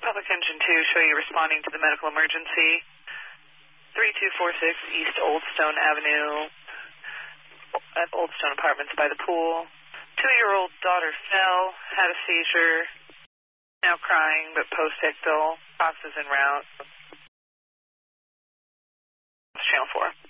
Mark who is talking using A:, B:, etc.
A: Public Engine 2, show you responding to the medical emergency. 3246 East Oldstone Avenue at Oldstone Apartments by the pool. 2-year-old daughter fell, had a seizure, now crying but post-ictal. Box is en route. Channel 4.